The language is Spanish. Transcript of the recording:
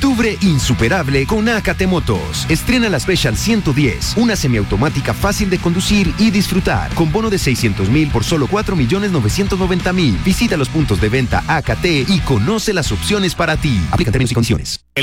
Octubre insuperable con AKT Motos. Estrena la Special 110, una semiautomática fácil de conducir y disfrutar, con bono de 600,000 por solo 4,990,000. Visita los puntos de venta AKT y conoce las opciones para ti. Aplican términos y condiciones.